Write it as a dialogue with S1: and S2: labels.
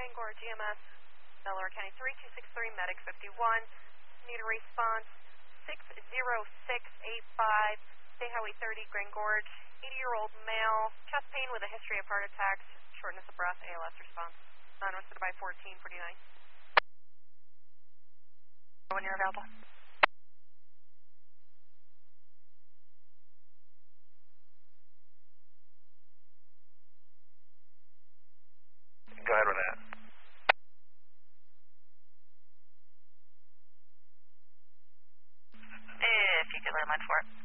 S1: Bangor GMS, Delaware County 3263, medic 51. Need a response 60685, State Highway 30, Grand Gorge. 80-year-old male, chest pain with a history of heart attacks, shortness of breath, ALS response. Unlisted by 1449. When you're available.
S2: Go ahead with that.
S1: If you could landline for it.